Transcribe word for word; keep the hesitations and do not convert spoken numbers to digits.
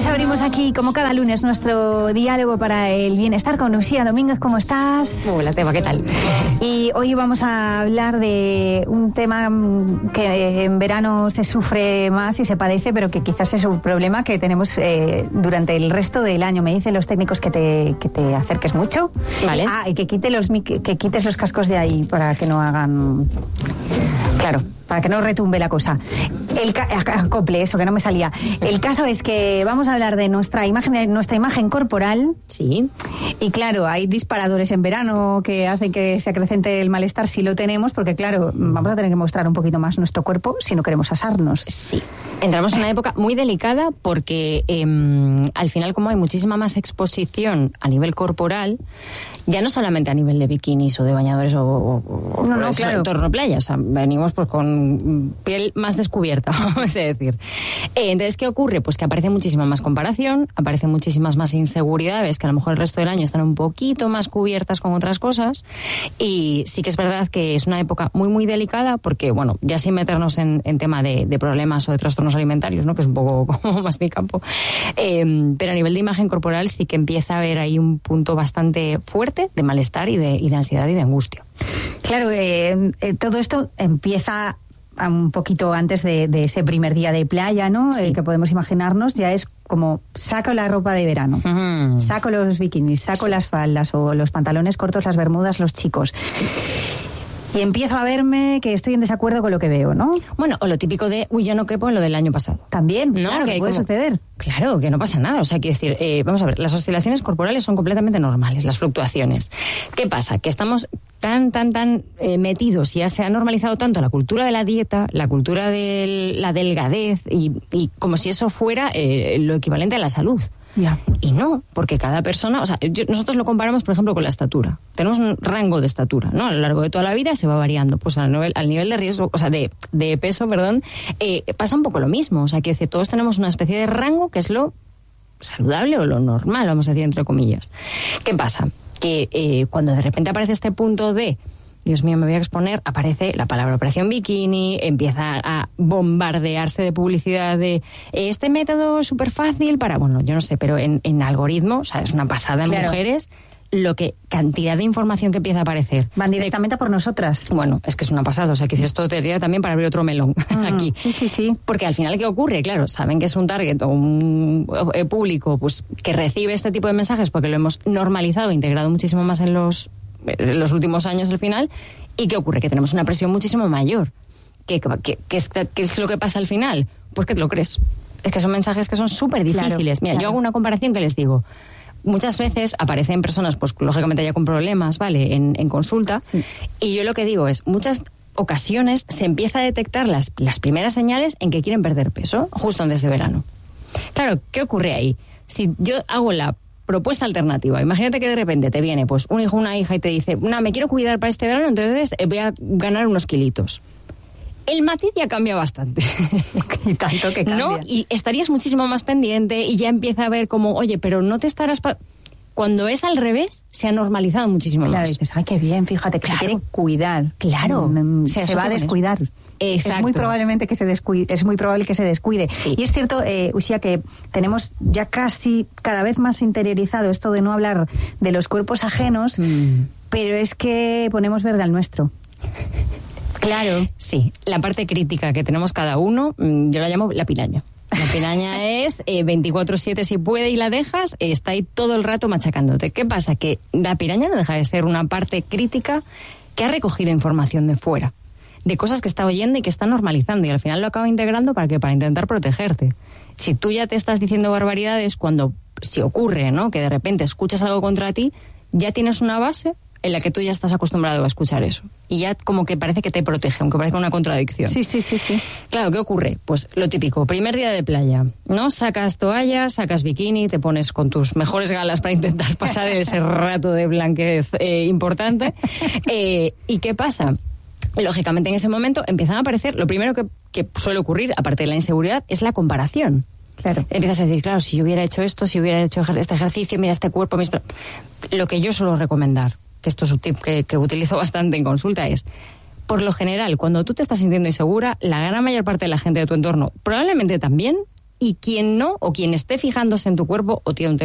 Pues abrimos aquí, como cada lunes, nuestro diálogo para el bienestar con Lucía Domínguez. ¿Cómo estás? Hola, Tema, ¿qué tal? Y hoy vamos a hablar de un tema que en verano se sufre más y se padece, pero que quizás es un problema que tenemos eh, durante el resto del año. Me dicen los técnicos que te, que te acerques mucho. Vale. Ah, y que, quite los, que, que quites los cascos de ahí para que no hagan... Claro, para que no retumbe la cosa. El ca- acople, eso que no me salía. El caso es que vamos a hablar de nuestra imagen, de nuestra imagen corporal. Sí. Y claro, hay disparadores en verano que hacen que se acrecente el malestar si lo tenemos, porque claro, vamos a tener que mostrar un poquito más nuestro cuerpo si no queremos asarnos. Sí. Entramos en una época muy delicada porque eh, al final, como hay muchísima más exposición a nivel corporal, ya no solamente a nivel de bikinis o de bañadores o, o, no, no, o claro. entorno playa, o sea, venimos pues con piel más descubierta, vamos a decir. Eh, entonces, ¿qué ocurre? Pues que aparece muchísima más comparación, aparecen muchísimas más inseguridades que a lo mejor el resto del año están un poquito más cubiertas con otras cosas, y sí que es verdad que es una época muy, muy delicada porque, bueno, ya sin meternos en, en tema de, de problemas o de trastornos alimentarios, ¿no?, que es un poco como más mi campo, eh, pero a nivel de imagen corporal sí que empieza a haber ahí un punto bastante fuerte de malestar y de, y de ansiedad y de angustia. Claro, eh, eh, todo esto empieza un poquito antes de, de ese primer día de playa, ¿no? Sí. El que podemos imaginarnos ya es como saco la ropa de verano, Uh-huh. saco los bikinis, saco Sí. las faldas o los pantalones cortos, las bermudas, los chicos. Y empiezo a verme que estoy en desacuerdo con lo que veo, ¿no? Bueno, o lo típico de, uy, yo no quepo en lo del año pasado. También, No, claro, que que puede como- suceder. Claro, que no pasa nada. O sea, quiero decir, eh, vamos a ver, las oscilaciones corporales son completamente normales, las fluctuaciones. ¿Qué pasa? Que estamos tan, tan, tan eh, metidos, y ya se ha normalizado tanto la cultura de la dieta, la cultura de la delgadez, y, y como si eso fuera eh, lo equivalente a la salud. Ya. Y no, porque cada persona, o sea, yo- nosotros lo comparamos, por ejemplo, con la estatura. Tenemos un rango de estatura, ¿no? A lo largo de toda la vida se va variando. Pues al nivel, al nivel de riesgo, o sea, de, de peso, perdón, eh, pasa un poco lo mismo. O sea, que decir, todos tenemos una especie de rango que es lo saludable o lo normal, vamos a decir, entre comillas. ¿Qué pasa? Que eh, cuando de repente aparece este punto de, Dios mío, me voy a exponer, aparece la palabra operación bikini, empieza a bombardearse de publicidad de este método es súper fácil para, bueno, yo no sé, pero en, en algoritmo, o sea, es una pasada en Claro. mujeres, lo que, cantidad de información que empieza a aparecer. Van directamente a por nosotras. Bueno, es que es una pasada, o sea, que esto te diría también para abrir otro melón aquí. Sí, sí, sí. Porque al final, ¿qué ocurre? Claro, saben que es un target o un eh, público pues que recibe este tipo de mensajes porque lo hemos normalizado, integrado muchísimo más en los, en los últimos años al final. ¿Y qué ocurre? Que tenemos una presión muchísimo mayor. ¿Qué, qué, qué, es, qué es lo que pasa al final? Pues que te lo crees. Es que son mensajes que son súper difíciles. Claro, Mira, claro. yo hago una comparación que les digo. Muchas veces aparecen personas, pues lógicamente ya con problemas, ¿vale?, en, en consulta. Sí. Y yo lo que digo es, muchas ocasiones se empieza a detectar las, las primeras señales en que quieren perder peso, justo antes de verano. Claro, ¿qué ocurre ahí? Si yo hago la propuesta alternativa, imagínate que de repente te viene pues un hijo o una hija y te dice, no, me quiero cuidar para este verano, entonces eh, voy a ganar unos kilitos. El matiz ya cambia bastante. Y tanto que cambia. ¿No? Y estarías muchísimo más pendiente y ya empieza a ver como, oye, pero no te estarás... Pa-. Cuando es al revés, se ha normalizado muchísimo Claro, más. dices, ay, qué bien, fíjate, que Claro. se quiere cuidar. Claro. Mm, Se Se, asocia va a con eso. descuidar. Exacto. Es muy probablemente que se descuide, es muy probable que se descuide. Sí. Y es cierto, eh, Uxía, que tenemos ya casi cada vez más interiorizado esto de no hablar de los cuerpos ajenos, Mm. pero es que ponemos verde al nuestro. Claro. Sí, la parte crítica que tenemos cada uno, mm, yo la llamo la piraña. La piraña es eh, veinticuatro siete si puede y la dejas, eh, está ahí todo el rato machacándote. ¿Qué pasa? Que la piraña no deja de ser una parte crítica que ha recogido información de fuera, de cosas que está oyendo y que está normalizando, y al final lo acaba integrando para que para intentar protegerte. Si tú ya te estás diciendo barbaridades, cuando si ocurre, ¿no?, que de repente escuchas algo contra ti, ya tienes una base en la que tú ya estás acostumbrado a escuchar eso. Y ya como que parece que te protege, aunque parezca una contradicción. Sí, sí, sí, sí. Claro, ¿qué ocurre? Pues lo típico, primer día de playa, ¿no? Sacas toalla, sacas bikini, te pones con tus mejores galas para intentar pasar ese rato de blanquez eh, importante. Eh, ¿Y qué pasa? Lógicamente en ese momento empiezan a aparecer, lo primero que, que suele ocurrir, aparte de la inseguridad, es la comparación. Claro. Empiezas a decir, claro, si yo hubiera hecho esto, si hubiera hecho este ejercicio, mira este cuerpo, mira esto. Lo que yo suelo recomendar, que esto es un tip que, que utilizo bastante en consulta, es, por lo general, cuando tú te estás sintiendo insegura, la gran mayor parte de la gente de tu entorno probablemente también, y quien no, o quien esté fijándose en tu cuerpo, o tiene un tema